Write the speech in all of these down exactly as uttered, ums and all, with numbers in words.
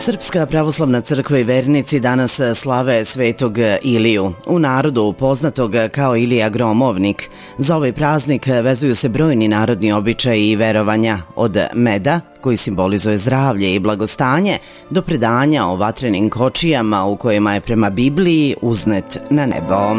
Srpska pravoslavna crkva i vernici danas slave Svetog Iliju, u narodu poznatog kao Ilija Gromovnik. Za ovaj praznik vezuju se brojni narodni običaji i verovanja, od meda, koji simbolizuje zdravlje i blagostanje, do predanja o vatrenim kočijama u kojima je prema Bibliji uznet na nebo.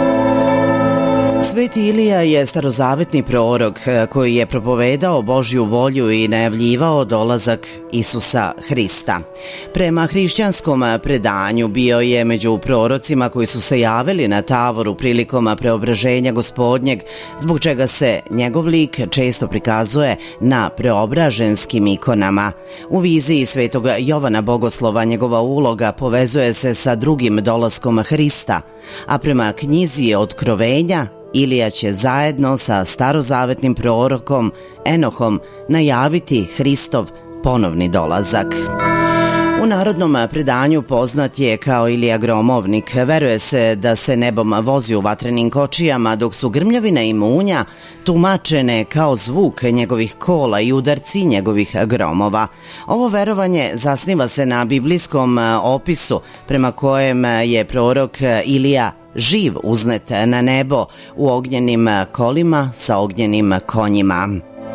Sveti Ilija je starozavetni prorok koji je propovedao Božju volju i najavljivao dolazak Isusa Hrista. Prema hrišćanskom predanju bio je među prorocima koji su se javili na Tavoru prilikom preobraženja Gospodnjeg, zbog čega se njegov lik često prikazuje na preobraženskim ikonama. U viziji Svetog Jovana Bogoslova njegova uloga povezuje se sa drugim dolaskom Hrista, a prema knjizi Otkrovenja Ilija će zajedno sa starozavetnim prorokom Enohom najaviti Hristov ponovni dolazak. U narodnom predanju poznat je kao Ilija Gromovnik. Veruje se da se nebom vozi u vatrenim kočijama, dok su grmljavina i munja tumačene kao zvuk njegovih kola i udarci njegovih gromova. Ovo verovanje zasniva se na biblijskom opisu prema kojem je prorok Ilija živ uznet na nebo u ognjenim kolima sa ognjenim konjima.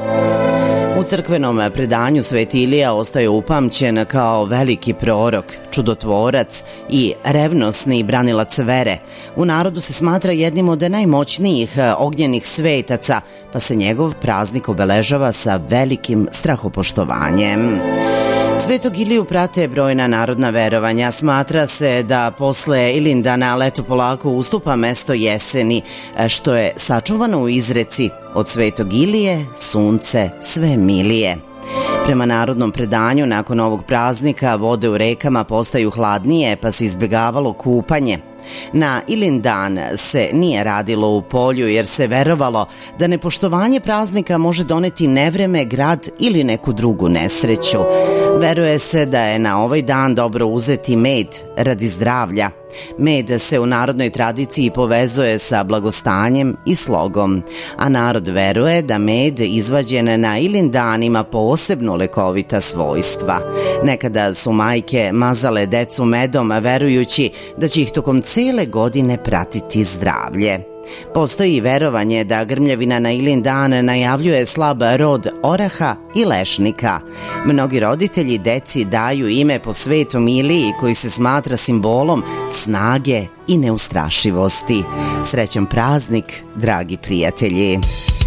U crkvenom predanju Sveti Ilija ostaje upamćen kao veliki prorok, čudotvorac i revnosni branilac vere. U narodu se smatra jednim od najmoćnijih ognjenih svetaca, pa se njegov praznik obeležava sa velikim strahopoštovanjem. Svetog Iliju prate brojna narodna verovanja. Smatra se da posle Ilindana leto polako ustupa mesto jeseni, što je sačuvano u izreci: od Svetog Ilije sunce sve milije. Prema narodnom predanju, nakon ovog praznika vode u rekama postaju hladnije, pa se izbjegavalo kupanje. Na Ilindan se nije radilo u polju, jer se verovalo da nepoštovanje praznika može doneti nevreme, grad ili neku drugu nesreću. Veruje se da je na ovaj dan dobro uzeti med radi zdravlja. Med se u narodnoj tradiciji povezuje sa blagostanjem i slogom, a narod veruje da med izvađen na Ilindan ima posebno lekovita svojstva. Nekada su majke mazale decu medom, verujući da će ih tokom cele godine pratiti zdravlje. Postoji verovanje da grmljavina na Ilindan najavljuje slab rod oraha i lešnika. Mnogi roditelji deci daju ime po Svetom Iliji, koji se smatra simbolom snage i neustrašivosti. Srećan praznik, dragi prijatelji!